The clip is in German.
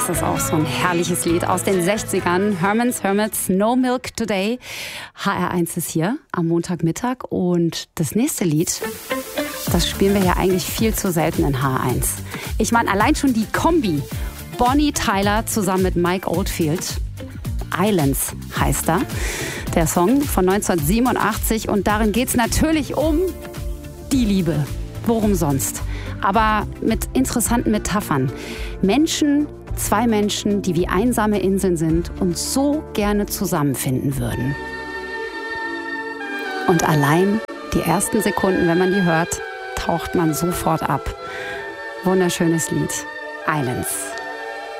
Das ist auch so ein herrliches Lied aus den 60ern. Herman's Hermits, No Milk Today. HR1 ist hier am Montagmittag. Und das nächste Lied, das spielen wir ja eigentlich viel zu selten in HR1. Ich meine, allein schon die Kombi. Bonnie Tyler zusammen mit Mike Oldfield. Islands heißt er. Der Song von 1987. Und darin geht es natürlich um die Liebe. Worum sonst? Aber mit interessanten Metaphern. Zwei Menschen, die wie einsame Inseln sind und so gerne zusammenfinden würden. Und allein die ersten Sekunden, wenn man die hört, taucht man sofort ab. Wunderschönes Lied. Islands.